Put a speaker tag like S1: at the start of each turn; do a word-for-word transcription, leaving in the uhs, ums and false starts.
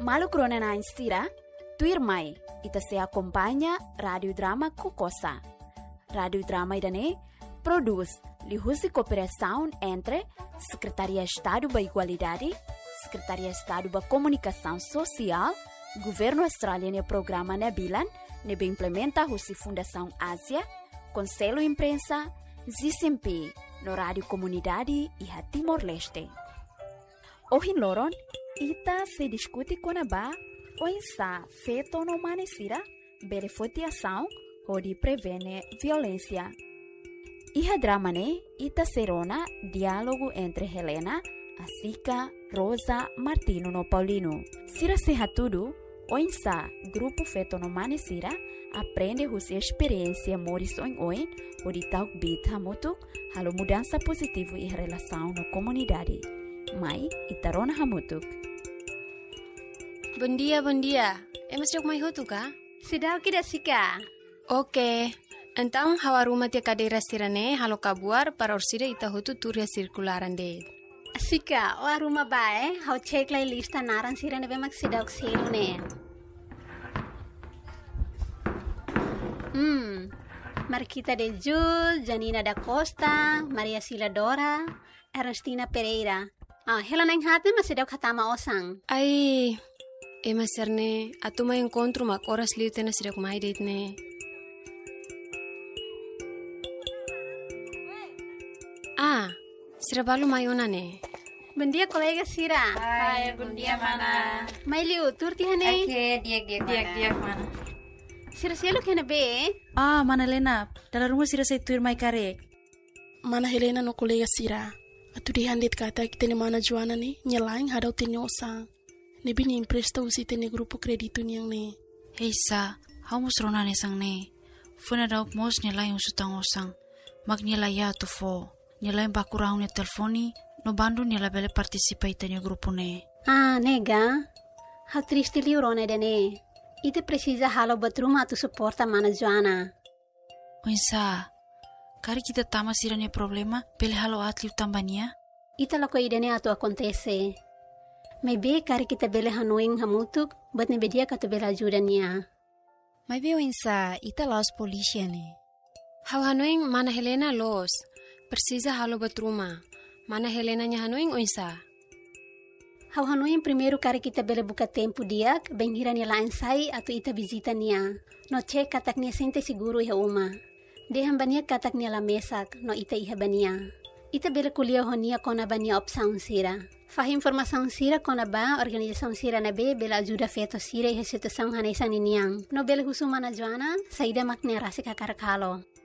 S1: Malu krona na instira, tuir mai, ita se acompanha Radio Drama Kokosa. Radio Drama idane produz lihusi cooperação entre Secretaria Estado da Igualdade, Secretaria Estado da Comunicação Social, Governo Australiano e Programa Nebilan, nebe implementa husi Fundação Ásia, Conselho Imprensa, Z C M P, no Rádio Comunidade e a Timor-Leste. Hoje, Loron, ita se discute com a ba, o insa feito no manesira, beneficiação, ou de prevene violência. Iha drama ne, ita serona diálogo entre Helena, Asica, Rosa, Martino no Paulino. Sira seha tudo, o insa grupo feito no manesira, aprende husi experiência morison oin, o de tal bit hamutuk, halo mudança positivo e relação na comunidade. Mai, itarona hamutuk.
S2: Bom dia, bom dia. É mas jog mai hotu ka?
S3: Sidau kida sika.
S2: Oke. Então, hawa rumah tia kadeira sirane halo kabuar para orsida ita hotu turia sirkularan de.
S3: Sika, o rumah bae, hau cek lai lista naran sirane be mak sidau kselu ne. Hmm. Marquita de Jul, Janina da Costa, Maria Sila Dora, Ernestina Pereira. Ah, Helena Inhatne mas sidau katama osang.
S2: Ai, e maserne, atu mai encontro mak oras liu tena sidak mai date ne. Ah, sira balu mai ona ne.
S3: Bom dia, colega Sira.
S4: Hai, bom dia, mana.
S3: Mai liu, turti hane.
S4: Oke, diak-diak, diak-diak, mana.
S3: Sira sialu kena be.
S5: Ah, mana Lena, dalam rumah Sira saya tuir mai karek.
S6: Mana Helena no colega Sira. Atu dihandit kata kita ni mana Joana ni, nyelaing hadau tinyosa. Nebi ni impresta usi tene grupo kredito niyang ne.
S5: Hei sa, hau musrona ne sang ne. Funa daup mos nyelaing usutang osang. Mag nyelaya tu fo. Nyelaing bakurang ne telefoni, no bandu nyela bele participa itanya grupo ne.
S3: Ah, nega. Hau triste liu rone de ne. Ite precisa halo batruma tu suporta mana Joana.
S5: Oinsa, kari kita tama sirane problema, bele halo atliu tambania?
S3: Ita lako idene atu acontece. Mai be kari kita bele hanuing hamutuk, bat ne bedia katu bele ajuda niya.
S7: Mai be oinsa, ita laos polisia ne.
S2: Hau hanuing mana Helena los. Precisa halo batruma. Mana Helena nya hanuing oinsa.
S3: Hau hanuing primeiro kari kita bele buka tempo diak, bem hira niya lain sai atu ita visita niya. No cek katak niya sente siguro iha uma. Deham bania katak niya la mesak, no ita iha bania. Ita bele kuliah honia kona bania opção sira. Fah informação sira kona ba organização sira na be bela ajuda feto sira iha situação hanesan niniang. No bele husumana Joana, saida makne rasi kakarakalo.